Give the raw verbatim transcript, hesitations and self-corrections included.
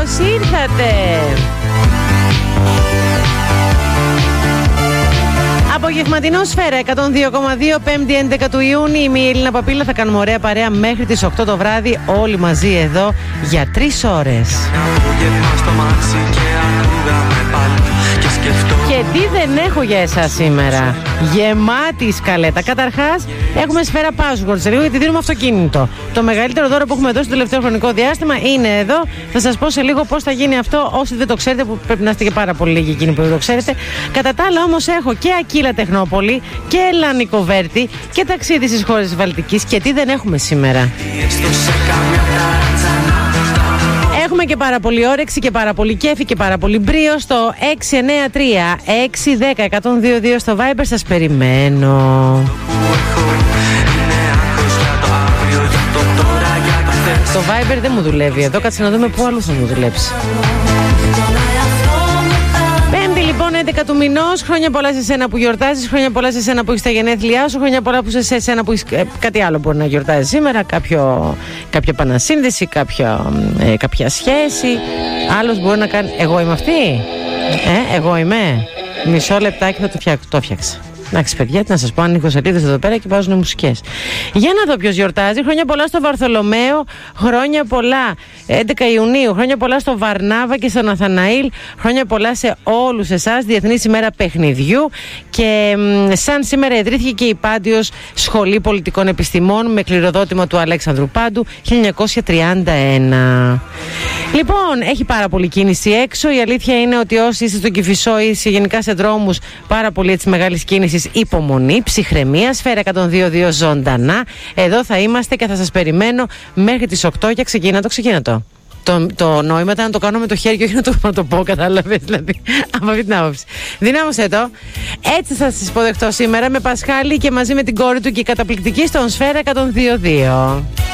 καλώς ήρθατε. Απογευματινό Σφαίρα εκατόν δύο κόμμα δύο, πέμπτη έντεκα του Ιούνιου. Είμαι η Έλληνα Παπίλα, θα κάνουμε ωραία παρέα μέχρι τις οκτώ το βράδυ, όλοι μαζί εδώ για τρεις ώρες. Και τι δεν έχω για εσάς σήμερα? Γεμάτη σκαλέτα. Καταρχάς, έχουμε σφαίρα password σε λίγο, γιατί δίνουμε αυτοκίνητο. Το μεγαλύτερο δώρο που έχουμε δώσει το τελευταίο χρονικό διάστημα είναι εδώ. Θα σας πω σε λίγο πώς θα γίνει αυτό. Όσοι δεν το ξέρετε, που πρέπει να είστε και πάρα πολύ λίγοι εκείνοι που δεν το ξέρετε. Κατά τα άλλα, όμως, έχω και Ακύλα Τεχνόπολη και Ελλανικό Βέρτη και ταξίδι στις χώρες της Βαλτικής. Και τι δεν έχουμε σήμερα? Έχουμε και πάρα πολύ όρεξη και πάρα πολύ κέφι και πάρα πολύ μπρίο στο έξι εννιά τρία έξι ένα μηδέν ένα μηδέν δύο δύο στο Viber. Σας περιμένω. Το Viber δεν μου δουλεύει εδώ. Κάτσε να δούμε πού αλλού θα μου δουλέψει. Πέμπτη λοιπόν, έντεκα του μηνός. Χρόνια πολλά σε σένα που γιορτάζεις. Χρόνια πολλά σε σένα που έχεις τα γενέθλιά σου. Χρόνια πολλά που σε σένα που έχεις ε, κάτι άλλο μπορεί να γιορτάζει σήμερα. Κάποιο, κάποια επανασύνδεση, κάποια, ε, κάποια σχέση. Άλλος μπορεί να κάνει. Εγώ είμαι αυτή. Ε, εγώ είμαι. Μισό λεπτάκι θα το, φτιά... το φτιάξα. Εντάξει, παιδιά, τι να σας πω, ανοίγω σελίδες εδώ πέρα και βάζουν μουσικές. Για να δω ποιος γιορτάζει. Χρόνια πολλά στο Βαρθολομαίο. Χρόνια πολλά έντεκα Ιουνίου. Χρόνια πολλά στο Βαρνάβα και στον Ναθαναήλ. Χρόνια πολλά σε όλους εσάς. Διεθνής ημέρα παιχνιδιού. Και μ, σαν σήμερα ιδρύθηκε και η Πάντιος Σχολή Πολιτικών Επιστημών με κληροδότημα του Αλέξανδρου Πάντου χίλια εννιακόσια τριάντα ένα. Λοιπόν, έχει πάρα πολύ κίνηση έξω. Η αλήθεια είναι ότι όσοι είστε στο Κηφισό ή γενικά σε δρόμους πάρα πολύ έτσι μεγάλης κίνησης, υπομονή, ψυχραιμία. Σφαίρα εκατόν δύο κόμμα δύο ζωντανά. Εδώ θα είμαστε και θα σας περιμένω μέχρι τις οκτώ. Για ξεκίνα το, ξεκίνα το. Το, το νόημα ήταν να το κάνω με το χέρι και όχι να το, να το πω, κατάλαβες, δηλαδή, από αυτή την άποψη. Δυνάμωσέ το. Έτσι θα σας υποδεχτώ σήμερα με Πασχάλη και μαζί με την κόρη του και η καταπληκτική στον Σφαίρα εκατόν δύο κόμμα δύο.